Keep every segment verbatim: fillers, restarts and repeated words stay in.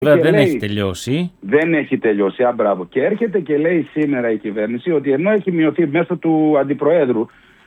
Δεν λέει, έχει τελειώσει. Δεν έχει τελειώσει, α, μπράβο. Και έρχεται και λέει σήμερα η κυβέρνηση ότι ενώ έχει μειωθεί μέσω του αντιπροέδρου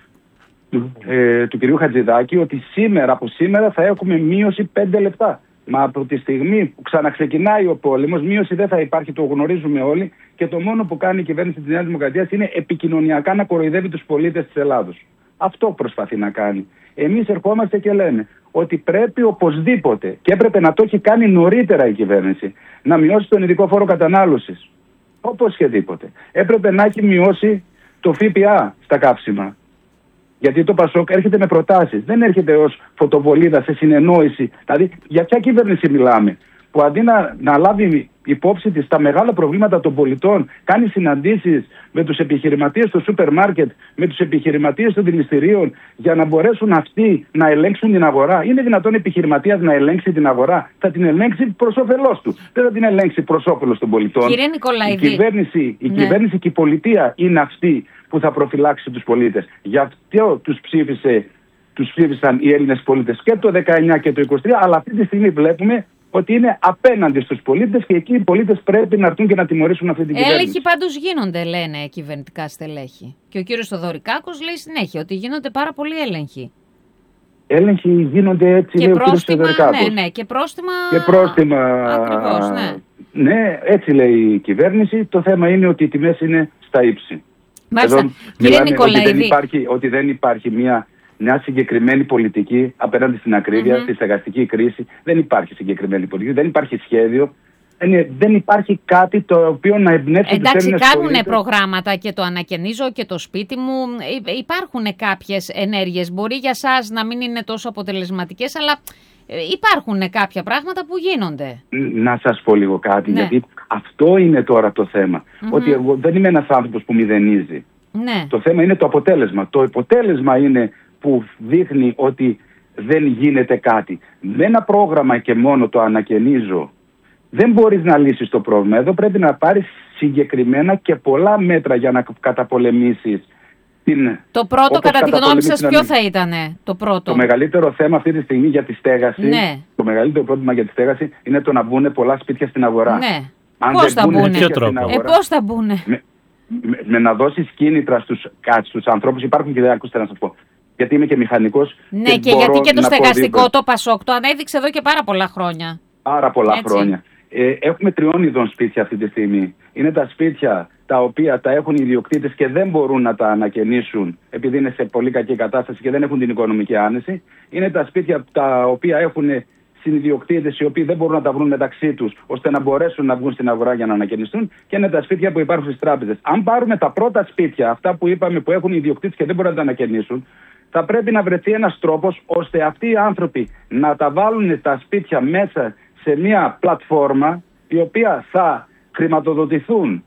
του, ε, του κυρίου Χατζηδάκη, ότι σήμερα από σήμερα θα έχουμε μείωση πέντε λεπτά. Μα από τη στιγμή που ξαναξεκινάει ο πόλεμος, μείωση δεν θα υπάρχει, το γνωρίζουμε όλοι. Και το μόνο που κάνει η κυβέρνηση της Νέας Δημοκρατίας είναι επικοινωνιακά να κοροϊδεύει τους πολίτες της Ελλάδος. Αυτό προσπαθεί να κάνει. Εμείς ερχόμαστε και λέμε ότι πρέπει οπωσδήποτε, και έπρεπε να το έχει κάνει νωρίτερα η κυβέρνηση, να μειώσει τον ειδικό φόρο κατανάλωσης. Οπωσδήποτε. Έπρεπε να έχει μειώσει το ΦΠΑ στα καύσιμα. Γιατί το Πασόκ έρχεται με προτάσεις. Δεν έρχεται ως φωτοβολίδα σε συνεννόηση. Δηλαδή, για ποια κυβέρνηση μιλάμε, που αντί να, να λάβει υπόψη της τα μεγάλα προβλήματα των πολιτών, κάνει συναντήσεις με τους επιχειρηματίες στο σούπερ μάρκετ, με τους επιχειρηματίες των δηληστηρίων, για να μπορέσουν αυτοί να ελέγξουν την αγορά. Είναι δυνατόν επιχειρηματίας να ελέγξει την αγορά? Θα την ελέγξει προς όφελός του. Δεν θα την ελέγξει προς όφελος των πολιτών. Κύριε Νικολαίδη, η κυβέρνηση, η ναι. κυβέρνηση και η πολιτεία είναι αυτή που θα προφυλάξει τους πολίτες. Γι' αυτό τους ψήφισε, τους ψήφισαν οι Έλληνες πολίτες και το δεκαεννιά και το είκοσι τρία, αλλά αυτή τη στιγμή βλέπουμε ότι είναι απέναντι στους πολίτες και εκεί οι πολίτες πρέπει να έρθουν και να τιμωρήσουν αυτή την κυβέρνηση. Έλεγχοι πάντως γίνονται, λένε κυβερνητικά στελέχη. Και ο κύριος Θοδωρικάκος λέει συνέχεια ότι γίνονται πάρα πολλοί έλεγχοι. Έλεγχοι γίνονται, έτσι και λέει ο κύριος Θοδωρικάκος. Ναι, ναι, και πρόστιμα. Και πρόστιμα. Ακριβώς, ναι. Ναι, έτσι λέει η κυβέρνηση. Το θέμα είναι ότι οι τιμές είναι στα ύψη. Μάλιστα. Εδώ κύριε Νικολαίδη. Ότι δεν υπάρχει, ότι δεν υπάρχει μια... Μια συγκεκριμένη πολιτική απέναντι στην ακρίβεια, mm-hmm. στη στεγαστική κρίση. Δεν υπάρχει συγκεκριμένη πολιτική, δεν υπάρχει σχέδιο. Δεν, δεν υπάρχει κάτι το οποίο να εμπνεύσει τους Έλληνες πολίτες. Εντάξει, κάνουν προγράμματα και το ανακαινίζω και το σπίτι μου. Υπάρχουν κάποιες ενέργειες. Μπορεί για σας να μην είναι τόσο αποτελεσματικές, αλλά υπάρχουν κάποια πράγματα που γίνονται. Να σας πω λίγο κάτι, ναι. γιατί αυτό είναι τώρα το θέμα. Mm-hmm. Ότι εγώ δεν είμαι ένας άνθρωπος που μηδενίζει. Ναι. Το θέμα είναι το αποτέλεσμα. Το αποτέλεσμα είναι που δείχνει ότι δεν γίνεται κάτι. Με ένα πρόγραμμα και μόνο το ανακαινίζω δεν μπορείς να λύσεις το πρόβλημα. Εδώ πρέπει να πάρεις συγκεκριμένα και πολλά μέτρα για να καταπολεμήσεις την... Το πρώτο κατά τη γνώμη σας ποιο θα ήτανε? Το πρώτο. Το μεγαλύτερο θέμα αυτή τη στιγμή για τη στέγαση, ναι. το μεγαλύτερο πρόβλημα για τη στέγαση είναι το να μπουν πολλά σπίτια στην αγορά. Ναι. Αν πώς θα μπουν? Ε, πώς θα μπουν? Με, με, με να δώσεις κίνητρα στους, στους ανθρώπους, υπάρχουν και δεν ακούστε να σας πω. Γιατί είμαι και μηχανικός. Ναι, και, και γιατί και το στεγαστικό το Πασόκ το ανέδειξε εδώ και πάρα πολλά χρόνια. Πάρα πολλά Έτσι. χρόνια. Ε, έχουμε τριών ειδών σπίτια αυτή τη στιγμή. Είναι τα σπίτια τα οποία τα έχουν οι ιδιοκτήτες και δεν μπορούν να τα ανακαινήσουν επειδή είναι σε πολύ κακή κατάσταση και δεν έχουν την οικονομική άνεση. Είναι τα σπίτια τα οποία έχουν συνειδιοκτήτες οι οποίοι δεν μπορούν να τα βρουν μεταξύ τους ώστε να μπορέσουν να βγουν στην αγορά για να ανακαινιστούν, και είναι τα σπίτια που υπάρχουν στις τράπεζες. Αν πάρουμε τα πρώτα σπίτια, αυτά που είπαμε που έχουν οι ιδιοκτήτες και δεν μπορούν να τα ανακαινήσουν, θα πρέπει να βρεθεί ένας τρόπος ώστε αυτοί οι άνθρωποι να τα βάλουν τα σπίτια μέσα σε μια πλατφόρμα η οποία θα χρηματοδοτηθούν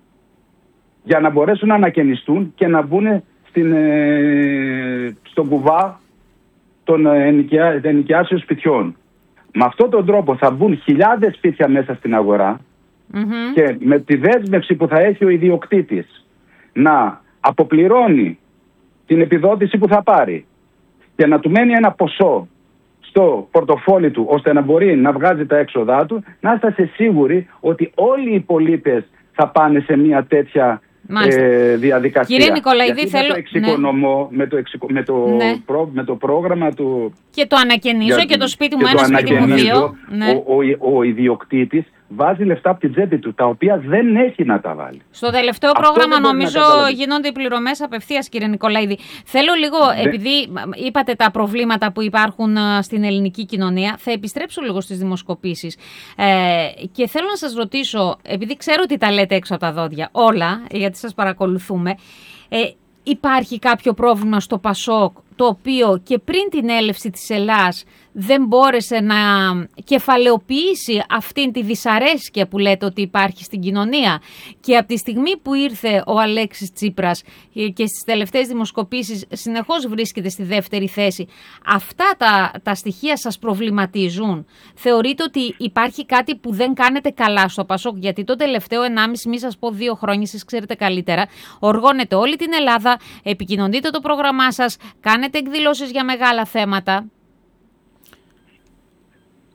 για να μπορέσουν να ανακαινιστούν και να μπουν στην, ε, στον κουβά των ενοικιά, ενοικιάσεων σπιτιών. Με αυτόν τον τρόπο θα μπουν χιλιάδες σπίτια μέσα στην αγορά mm-hmm. και με τη δέσμευση που θα έχει ο ιδιοκτήτης να αποπληρώνει την επιδότηση που θα πάρει και να του μένει ένα ποσό στο πορτοφόλι του ώστε να μπορεί να βγάζει τα έξοδά του, να είστε σίγουροι ότι όλοι οι πολίτες θα πάνε σε μια τέτοια ε, διαδικασία. Κύριε Νικολαίδη, θέλω... με το εξοικονομώ, ναι. με, το εξικο... με, το ναι. προ... με το πρόγραμμα του... Και το ανακαινίζω για... και το σπίτι μου, και ένα σπίτι μου δύο. Ναι. Ο, ο, ο ιδιοκτήτης βάζει λεφτά από την τσέπη του, τα οποία δεν έχει να τα βάλει. Στο τελευταίο Αυτό πρόγραμμα νομίζω γίνονται οι πληρωμές απευθείας, κύριε Νικολαίδη. Θέλω λίγο, ναι. επειδή είπατε τα προβλήματα που υπάρχουν στην ελληνική κοινωνία, θα επιστρέψω λίγο στις δημοσκοπήσεις. Ε, και θέλω να σας ρωτήσω, επειδή ξέρω ότι τα λέτε έξω από τα δόντια όλα, γιατί σας παρακολουθούμε, ε, υπάρχει κάποιο πρόβλημα στο Πασόκ το οποίο και πριν την έλευση της Ελλάς δεν μπόρεσε να κεφαλαιοποιήσει αυτήν τη δυσαρέσκεια που λέτε ότι υπάρχει στην κοινωνία, και από τη στιγμή που ήρθε ο Αλέξης Τσίπρας και στις τελευταίες δημοσκοπήσεις συνεχώς βρίσκεται στη δεύτερη θέση, αυτά τα, τα στοιχεία σας προβληματίζουν? Θεωρείτε ότι υπάρχει κάτι που δεν κάνετε καλά στο Πασόκ? Γιατί το τελευταίο ενάμιση, μη σας πω δύο χρόνια, εσείς ξέρετε καλύτερα, οργώνετε όλη την Ελλάδα, επικοινωνείτε το πρόγραμμά σας, κάνετε εκδηλώσεις για μεγάλα θέματα.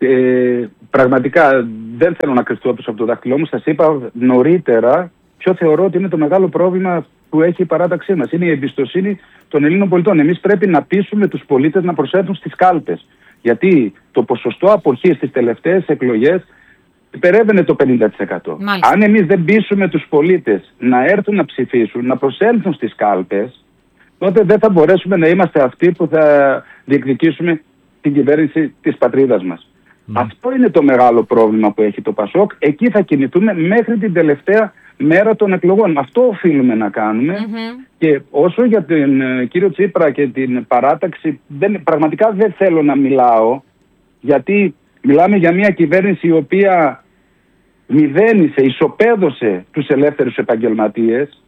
Ε, πραγματικά δεν θέλω να κρυφτώ πίσω από το δάχτυλό μου. Σας είπα νωρίτερα ποιο θεωρώ ότι είναι το μεγάλο πρόβλημα που έχει η παράταξή μας. Είναι η εμπιστοσύνη των Ελλήνων πολιτών. Εμείς πρέπει να πείσουμε τους πολίτες να προσέλθουν στις κάλπες. Γιατί το ποσοστό αποχής στις τελευταίες εκλογές υπερεύαινε το πενήντα τοις εκατό. Μάλιστα. Αν εμείς δεν πείσουμε τους πολίτες να έρθουν να ψηφίσουν, να προσέλθουν στις κάλπες, τότε δεν θα μπορέσουμε να είμαστε αυτοί που θα διεκδικήσουμε την κυβέρνηση της πατρίδας μας. Mm. Αυτό είναι το μεγάλο πρόβλημα που έχει το Πασόκ. Εκεί θα κινηθούμε μέχρι την τελευταία μέρα των εκλογών. Αυτό οφείλουμε να κάνουμε. Mm-hmm. Και όσο για τον ε, κύριο Τσίπρα και την παράταξη, δεν, πραγματικά δεν θέλω να μιλάω, γιατί μιλάμε για μια κυβέρνηση η οποία μηδένισε, ισοπαίδωσε τους ελεύθερους επαγγελματίες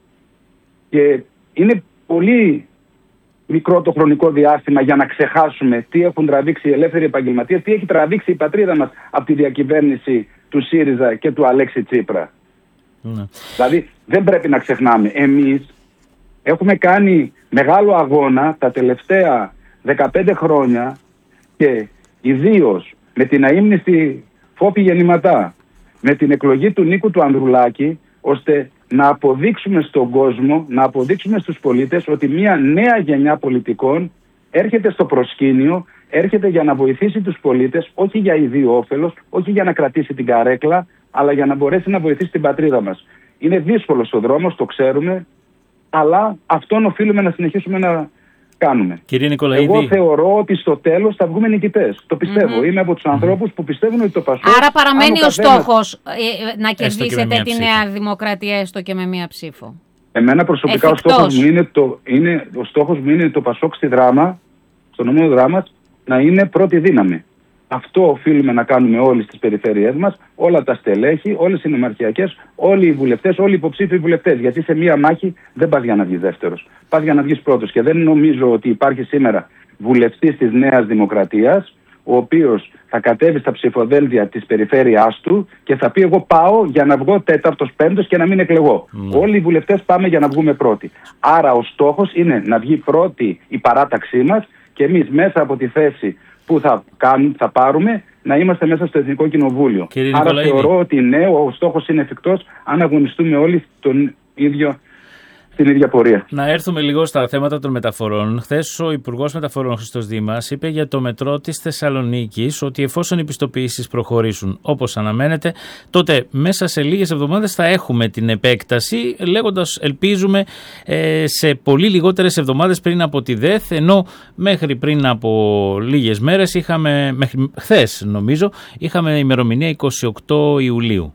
και είναι πολύ μικρό το χρονικό διάστημα για να ξεχάσουμε τι έχουν τραβήξει οι ελεύθεροι επαγγελματίες, τι έχει τραβήξει η πατρίδα μας από τη διακυβέρνηση του ΣΥΡΙΖΑ και του Αλέξη Τσίπρα. Mm. Δηλαδή δεν πρέπει να ξεχνάμε. Εμείς έχουμε κάνει μεγάλο αγώνα τα τελευταία δεκαπέντε χρόνια και ιδίως με την αείμνηστη Φώπη Γεννηματά, με την εκλογή του Νίκου του Ανδρουλάκη, ώστε να αποδείξουμε στον κόσμο, να αποδείξουμε στους πολίτες ότι μια νέα γενιά πολιτικών έρχεται στο προσκήνιο, έρχεται για να βοηθήσει τους πολίτες, όχι για ιδίου όφελος, όχι για να κρατήσει την καρέκλα, αλλά για να μπορέσει να βοηθήσει την πατρίδα μας. Είναι δύσκολος ο δρόμος, το ξέρουμε, αλλά αυτόν οφείλουμε να συνεχίσουμε να κάνουμε. Κύριε Νικολαίδη, εγώ θεωρώ ότι στο τέλος θα βγούμε νικητές. Το πιστεύω. Mm-hmm. Είμαι από τους ανθρώπους που πιστεύουν ότι το Πασόκ... Άρα παραμένει ο, ο στόχος ε, να κερδίσετε τη Νέα Δημοκρατία έστω και με μία ψήφο. Εμένα προσωπικά ο στόχος, μου είναι το, είναι, ο στόχος μου είναι το Πασόκ στη Δράμα, στο νομό Δράμας, να είναι πρώτη δύναμη. Αυτό οφείλουμε να κάνουμε όλοι στις περιφέρειές μας, όλα τα στελέχη, όλες οι νομαρχιακές, όλοι οι βουλευτές, όλοι οι υποψήφιοι βουλευτές. Γιατί σε μία μάχη δεν πας για να βγεις δεύτερος. Πας για να βγεις πρώτος. Και δεν νομίζω ότι υπάρχει σήμερα βουλευτής της Νέας Δημοκρατίας, ο οποίος θα κατέβει στα ψηφοδέλτια της περιφέρειάς του και θα πει: εγώ πάω για να βγω τέταρτος, πέμπτος και να μην εκλεγώ. Mm. Όλοι οι βουλευτές πάμε για να βγούμε πρώτοι. Άρα ο στόχος είναι να βγει πρώτη η παράταξή μας και εμείς μέσα από τη θέση που θα, κάνουν, θα πάρουμε να είμαστε μέσα στο Εθνικό Κοινοβούλιο. Κύριε Άρα Νικολαίδη, θεωρώ ότι ναι, ο στόχος είναι εφικτός αν αγωνιστούμε όλοι τον ίδιο, στην ίδια πορεία. Να έρθουμε λίγο στα θέματα των μεταφορών. Χθες ο Υπουργός Μεταφορών Χριστός Δήμας είπε για το μετρό της Θεσσαλονίκης ότι εφόσον οι πιστοποιήσεις προχωρήσουν όπως αναμένεται, τότε μέσα σε λίγες εβδομάδες θα έχουμε την επέκταση, λέγοντας ελπίζουμε ε, σε πολύ λιγότερες εβδομάδες πριν από τη ΔΕΘ, ενώ μέχρι πριν από λίγες μέρες είχαμε, μέχρι χθες νομίζω, είχαμε ημερομηνία εικοστή ογδόη Ιουλίου.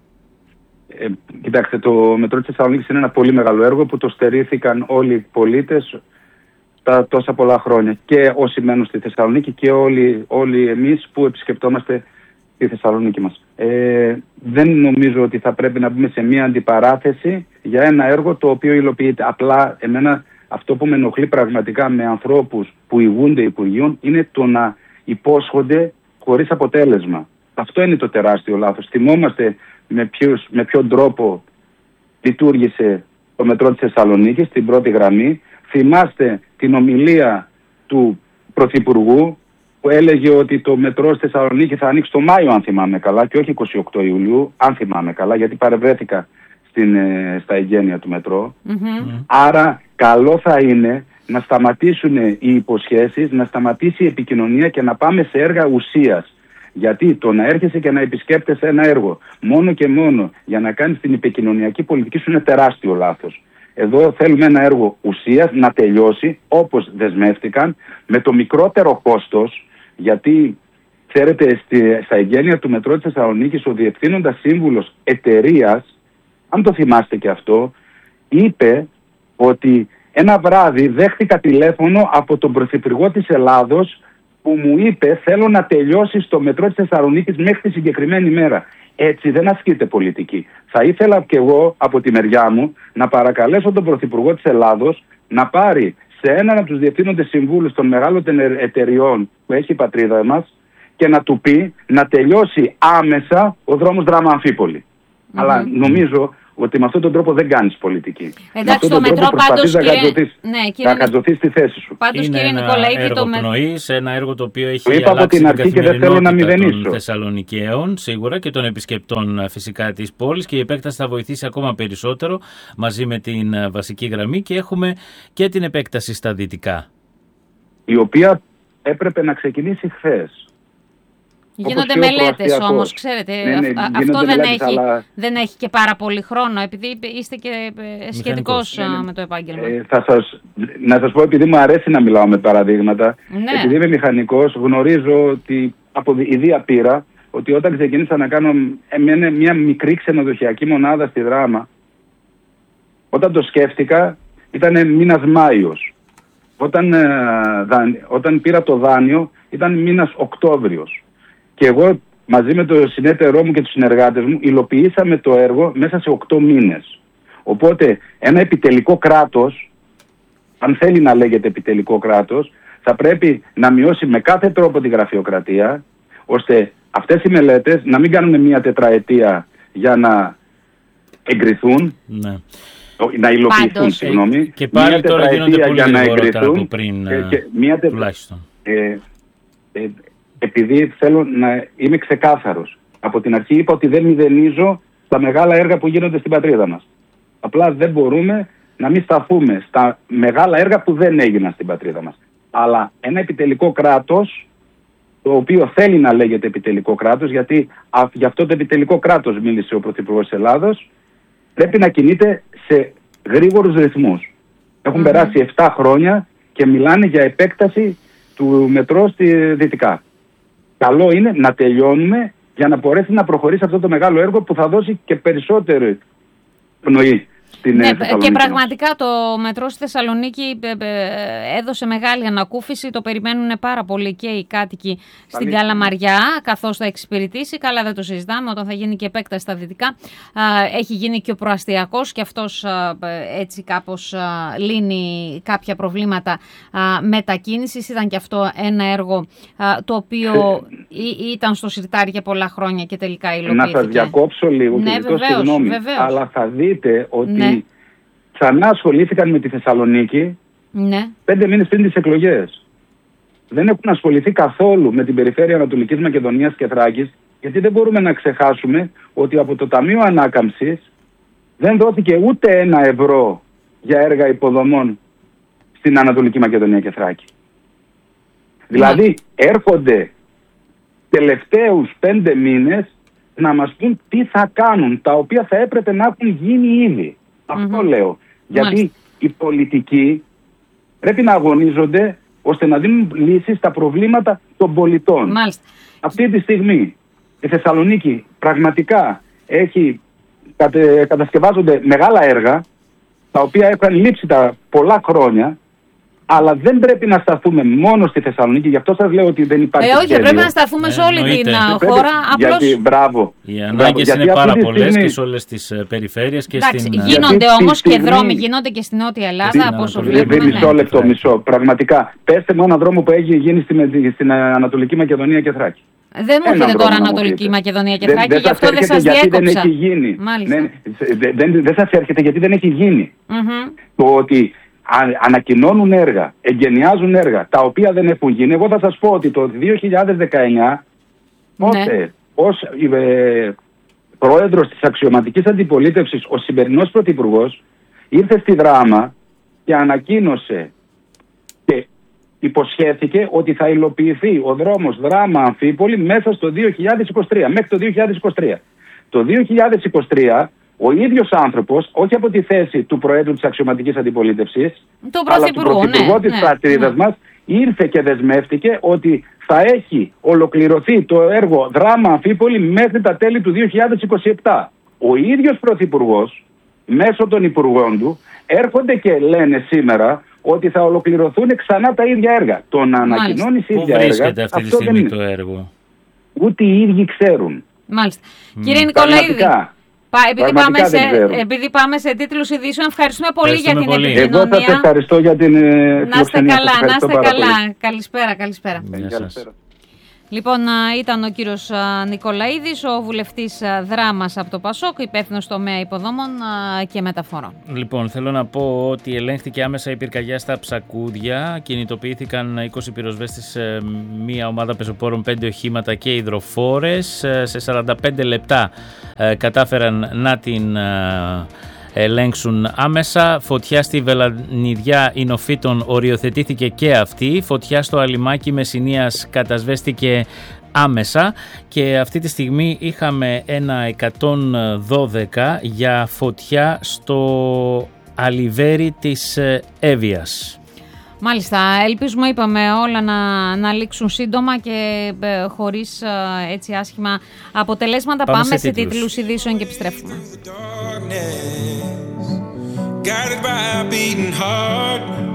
Ε, κοιτάξτε, το μετρό της Θεσσαλονίκης είναι ένα πολύ μεγάλο έργο που το στερήθηκαν όλοι οι πολίτες τα τόσα πολλά χρόνια. Και όσοι μένουν στη Θεσσαλονίκη και όλοι, όλοι εμείς που επισκεπτόμαστε τη Θεσσαλονίκη μας. Ε, δεν νομίζω ότι θα πρέπει να μπούμε σε μια αντιπαράθεση για ένα έργο το οποίο υλοποιείται. Απλά εμένα αυτό που με ενοχλεί πραγματικά με ανθρώπους που ηγούνται Υπουργείων είναι το να υπόσχονται χωρίς αποτέλεσμα. Αυτό είναι το τεράστιο λάθος. Θυμόμαστε με, ποιους, με ποιον τρόπο λειτουργήσε το μετρό της Θεσσαλονίκης στην πρώτη γραμμή. Θυμάστε την ομιλία του Πρωθυπουργού που έλεγε ότι το μετρό στη Θεσσαλονίκη θα ανοίξει το Μάιο, αν θυμάμαι καλά, και όχι εικοστή ογδόη Ιουλίου, αν θυμάμαι καλά, γιατί παρευρέθηκα στην, στα εγγένεια του μετρό. Mm-hmm. Άρα καλό θα είναι να σταματήσουν οι υποσχέσεις, να σταματήσει η επικοινωνία και να πάμε σε έργα ουσίας. Γιατί το να έρχεσαι και να επισκέπτεσαι ένα έργο μόνο και μόνο για να κάνεις την επικοινωνιακή πολιτική σου είναι τεράστιο λάθος. Εδώ θέλουμε ένα έργο ουσίας να τελειώσει όπως δεσμεύτηκαν, με το μικρότερο κόστος, γιατί ξέρετε στη, στα εγγένεια του μετρό της Θεσσαλονίκης ο διευθύνοντας σύμβουλος εταιρείας, αν το θυμάστε και αυτό, είπε ότι ένα βράδυ δέχτηκα τηλέφωνο από τον Πρωθυπουργό της Ελλάδος που μου είπε: θέλω να τελειώσει στο μετρό της Θεσσαλονίκης μέχρι τη συγκεκριμένη μέρα. Έτσι δεν ασκείται πολιτική. Θα ήθελα και εγώ από τη μεριά μου να παρακαλέσω τον Πρωθυπουργό της Ελλάδος να πάρει σε έναν από τους διευθύνοντες συμβούλους των μεγάλων εταιριών που έχει η πατρίδα μας και να του πει να τελειώσει άμεσα ο δρόμος Δράμα Αμφίπολη. Mm-hmm. Αλλά νομίζω ότι με αυτόν τον τρόπο δεν κάνεις πολιτική. Εντάξει, το μετρό πάντως, να κύριε... Ναι, κατζωθείς τη θέση σου. Πάντως, είναι κύριε ένα Νικολαίδη, έργο το με... πνοής, ένα έργο το οποίο έχει το είπα αλλάξει από την αρχή την και δεν θέλω να μηδενίσω των Θεσσαλονικαίων, σίγουρα, και των επισκεπτών φυσικά της πόλης, και η επέκταση θα βοηθήσει ακόμα περισσότερο μαζί με την βασική γραμμή, και έχουμε και την επέκταση στα δυτικά, η οποία έπρεπε να ξεκινήσει χθες. Γίνονται μελέτες όμως, ξέρετε, ναι, ναι, αυτό δεν, μελέτες, έχει, αλλά... δεν έχει και πάρα πολύ χρόνο, επειδή είστε και σχετικός ναι, ναι. με το επάγγελμα. Ε, θα σας, να σας πω, επειδή μου αρέσει να μιλάω με παραδείγματα, ναι. επειδή είμαι μηχανικός, γνωρίζω ότι από ιδία πείρα, ότι όταν ξεκίνησα να κάνω μια, μια μικρή ξενοδοχειακή μονάδα στη Δράμα, όταν το σκέφτηκα ήταν μήνας Μάιος. Όταν, ε, δα, όταν πήρα το δάνειο ήταν μήνας Οκτώβριος. Και εγώ μαζί με το συνέτερό μου και τους συνεργάτες μου υλοποιήσαμε το έργο μέσα σε οκτώ μήνες. Οπότε ένα επιτελικό κράτος, αν θέλει να λέγεται επιτελικό κράτος, θα πρέπει να μειώσει με κάθε τρόπο τη γραφειοκρατία, ώστε αυτές οι μελέτες να μην κάνουν μια τετραετία για να εγκριθούν, ναι. να υλοποιηθούν, συγγνώμη. Και πάλι μια τώρα γίνονται πολύ γρηγορότερα από πριν, και, και μια τε... τουλάχιστον. Ε, ε, επειδή θέλω να είμαι ξεκάθαρος. Από την αρχή είπα ότι δεν μηδενίζω τα μεγάλα έργα που γίνονται στην πατρίδα μας. Απλά δεν μπορούμε να μην σταθούμε στα μεγάλα έργα που δεν έγιναν στην πατρίδα μας. Αλλά ένα επιτελικό κράτος, το οποίο θέλει να λέγεται επιτελικό κράτος, γιατί α, γι' αυτό το επιτελικό κράτος μίλησε ο Πρωθυπουργός της Ελλάδος, πρέπει να κινείται σε γρήγορους ρυθμούς. Έχουν mm-hmm. περάσει επτά χρόνια και μιλάνε για επέκταση του μετρό στη δυτικά. Καλό είναι να τελειώνουμε για να μπορέσει να προχωρήσει αυτό το μεγάλο έργο που θα δώσει και περισσότερη πνοή στην ναι, Θεσσαλονίκη. Και πραγματικά το μετρό στη Θεσσαλονίκη έδωσε μεγάλη ανακούφιση. Το περιμένουν πάρα πολύ και οι κάτοικοι στην Καλαμαριά, καθώς θα εξυπηρετήσει. Καλά, δεν το συζητάμε, όταν θα γίνει και επέκταση στα δυτικά. Έχει γίνει και ο προαστιακός και αυτός έτσι κάπως λύνει κάποια προβλήματα μετακίνησης. Ήταν και αυτό ένα έργο το οποίο ήταν στο σιρτάρι για πολλά χρόνια και τελικά υλοποιήθηκε. Να σας διακόψω λίγο, ναι, βεβαίως, συγγνώμη, βεβαίως. Αλλά θα δείτε ότι ναι. ξανά ασχολήθηκαν με τη Θεσσαλονίκη ναι. πέντε μήνες πριν τις εκλογές. Δεν έχουν ασχοληθεί καθόλου με την περιφέρεια Ανατολικής Μακεδονίας και Θράκης, γιατί δεν μπορούμε να ξεχάσουμε ότι από το Ταμείο Ανάκαμψης δεν δόθηκε ούτε ένα ευρώ για έργα υποδομών στην Ανατολική Μακεδονία και Θράκη. Ναι. Δηλαδή έρχονται τελευταίους πέντε μήνες να μας πούν τι θα κάνουν, τα οποία θα έπρεπε να έχουν γίνει ήδη. Mm-hmm. Αυτό λέω. Γιατί Μάλιστα. οι πολιτικοί πρέπει να αγωνίζονται ώστε να δίνουν λύσεις στα προβλήματα των πολιτών. Μάλιστα. Αυτή τη στιγμή η Θεσσαλονίκη πραγματικά έχει, κατε, κατασκευάζονται μεγάλα έργα, τα οποία έχουν λείψει τα πολλά χρόνια, αλλά δεν πρέπει να σταθούμε μόνο στη Θεσσαλονίκη. Γι' αυτό σας λέω ότι δεν υπάρχει. Ε, όχι, σχέδιο. Πρέπει να σταθούμε ε, σε όλη εννοείται. την χώρα. Πρέπει, απλώς... γιατί, μπράβο. Οι ανάγκες είναι πάρα πολλές στιγμή... και σε όλες τις περιφέρειες και Εντάξει, στην. Γίνονται όμως και στιγμή... δρόμοι, γίνονται και στην Νότια Ελλάδα. Από όσο βλέπουμε. Μισό λεπτό, μισό. Πραγματικά. Πέστε μου έναν δρόμο που έχει γίνει στην, στην Ανατολική Μακεδονία και Θράκη. Δεν μου έρχεται τώρα Ανατολική Μακεδονία και Θράκη, γι' αυτό δεν σας διέκοψα. Δεν έχει γίνει. Δεν σας έρχεται γιατί δεν έχει γίνει. Το ότι ανακοινώνουν έργα, εγκαινιάζουν έργα, τα οποία δεν έχουν γίνει. Εγώ θα σας πω ότι το δύο χιλιάδες δεκαεννιά, τότε ναι. ως ε, πρόεδρος της αξιωματικής αντιπολίτευσης, ο σημερινός πρωθυπουργός ήρθε στη Δράμα και ανακοίνωσε και υποσχέθηκε ότι θα υλοποιηθεί ο δρόμος Δράμα-Αμφίπολη μέσα στο δύο χιλιάδες είκοσι τρία, μέχρι το δύο χιλιάδες είκοσι τρία. Το δύο χιλιάδες είκοσι τρία ο ίδιος άνθρωπος, όχι από τη θέση του Προέδρου της Αξιωματικής Αντιπολίτευσης, αλλά του Πρωθυπουργού ναι, της ναι, πατρίδας ναι. μας, ήρθε και δεσμεύτηκε ότι θα έχει ολοκληρωθεί το έργο Δράμα-Αμφίπολη μέχρι τα τέλη του δύο χιλιάδες είκοσι επτά. Ο ίδιος Πρωθυπουργός, μέσω των Υπουργών του, έρχονται και λένε σήμερα ότι θα ολοκληρωθούν ξανά τα ίδια έργα. Το να ανακοινώνει ίδια έργα. Πού βρίσκεται αυτή τη στιγμή το έργο? Ούτε οι ίδιοι ξέρουν. Μάλιστα. Mm. Κύριε Νικολαίδη. Επειδή πάμε, σε, επειδή πάμε σε τίτλους ειδήσεων, ευχαριστούμε πολύ για την πολύ. επικοινωνία. Εγώ σας ευχαριστώ για την να είστε καλά, να είστε καλά. Καλησπέρα, καλησπέρα. καλησπέρα. Λοιπόν, ήταν ο κύριος Νικολαίδης, ο βουλευτής Δράμας από το Πασόκ, υπεύθυνος τομέα υποδόμων και μεταφορών. Λοιπόν, θέλω να πω ότι ελέγχθηκε άμεσα η πυρκαγιά στα Ψακούδια. Κινητοποιήθηκαν είκοσι πυροσβέστες, μία ομάδα πεζοπόρων, πέντε οχήματα και υδροφόρες. Σε σαράντα πέντε λεπτά κατάφεραν να την ελέγξουν άμεσα. Φωτιά στη Βελανιδιά Ινοφύτων οριοθετήθηκε και αυτή. Φωτιά στο Αλιμάκι Μεσσηνίας κατασβέστηκε άμεσα και αυτή τη στιγμή είχαμε ένα εκατόν δώδεκα για φωτιά στο Αλιβέρι της Εύβοιας. Μάλιστα, ελπίζουμε, είπαμε, όλα να, να λήξουν σύντομα και ε, χωρίς ε, έτσι άσχημα αποτελέσματα. Πάμε, Πάμε σε, σε τίτλους ειδήσεων και επιστρέφουμε.